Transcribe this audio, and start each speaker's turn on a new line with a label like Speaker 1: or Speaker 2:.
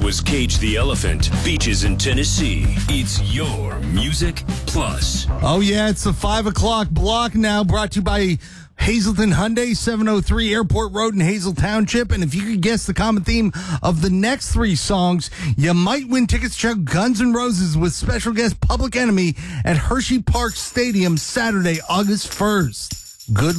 Speaker 1: was Cage the Elephant, Beaches in Tennessee. It's your Music Plus.
Speaker 2: Oh, yeah, it's the 5 o'clock block now, brought to you by Hazleton Hyundai, 703 Airport Road in Hazel Township. And if you could guess the common theme of the next three songs, you might win tickets to Guns N' Roses with special guest Public Enemy at Hershey Park Stadium Saturday, August 1st. Good